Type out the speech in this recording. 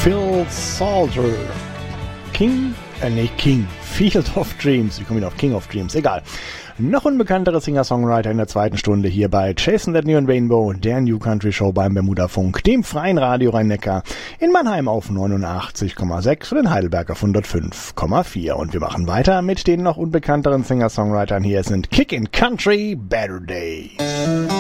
Phil Salter. King. Field of Dreams. Wie komme ich auf King of Dreams? Egal. Noch unbekanntere Singer-Songwriter in der zweiten Stunde hier bei Chasing That Neon Rainbow, der New Country Show beim Bermuda-Funk, dem freien Radio Rhein-Neckar, in Mannheim auf 89,6 und in Heidelberg auf 105,4. Und wir machen weiter mit den noch unbekannteren Singer-Songwritern. Hier sind Kickin' Country, Better Days.